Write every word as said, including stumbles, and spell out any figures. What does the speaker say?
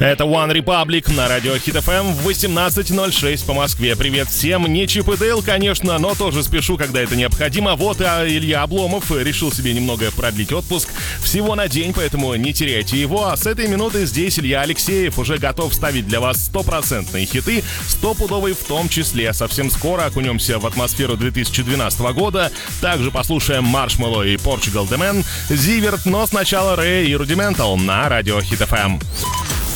Это One Republic на радио Hit эф эм в восемнадцать ноль шесть по Москве. Привет всем. Не Чип и Дейл, конечно, но тоже спешу, когда это необходимо. Вот и Илья Обломов решил себе немного продлить отпуск. Всего на день, поэтому не теряйте его. А с этой минуты здесь Илья Алексеев уже готов ставить для вас стопроцентные хиты, стопудовые в том числе. Совсем скоро окунемся в атмосферу две тысячи двенадцатого года. Также послушаем Маршмелло и Portugal The Man, Зиверт, но сначала Рэй и Rudimental на радио Hit эф эм.